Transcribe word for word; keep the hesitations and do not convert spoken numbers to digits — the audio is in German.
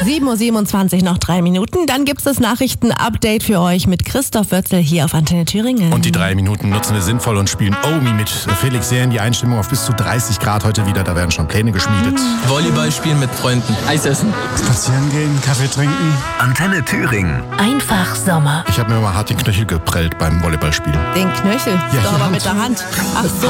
sieben Uhr siebenundzwanzig, noch drei Minuten. Dann gibt's das Nachrichten-Update für euch mit Christoph Wörzel hier auf Antenne Thüringen. Und die drei Minuten nutzen wir sinnvoll und spielen Omi mit Felix Jähn. Die Einstimmung auf bis zu dreißig Grad heute wieder. Da werden schon Pläne geschmiedet. Volleyball spielen mit Freunden. Eis essen. Spazieren gehen, Kaffee trinken. Antenne Thüringen. Einfach Sommer. Ich habe mir mal hart den Knöchel geprellt beim Volleyballspielen. Den Knöchel? Ja, Doch, die aber Hand. mit der Hand. Ach so.